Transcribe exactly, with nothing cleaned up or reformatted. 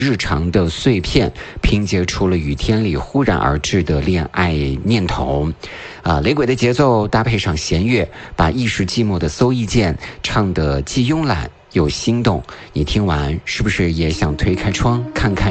日常的碎片拼接出了雨天里忽然而至的恋爱念头。啊，雷鬼的节奏搭配上弦乐，把一时寂寞的邹艺健唱得既慵懒又心动。你听完是不是也想推开窗看看